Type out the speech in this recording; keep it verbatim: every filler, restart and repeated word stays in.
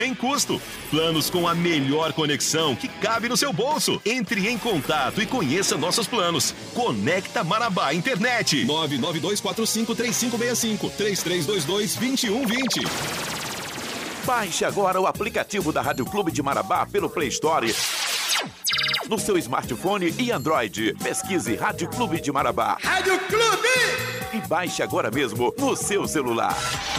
Sem custo. Planos com a melhor conexão que cabe no seu bolso. Entre em contato e conheça nossos planos. Conecta Marabá Internet. nove nove dois quatro cinco três cinco seis cinco, três três dois dois, dois um dois zero. Baixe agora o aplicativo da Rádio Clube de Marabá pelo Play Store. No seu smartphone e Android. Pesquise Rádio Clube de Marabá. Rádio Clube! E baixe agora mesmo no seu celular.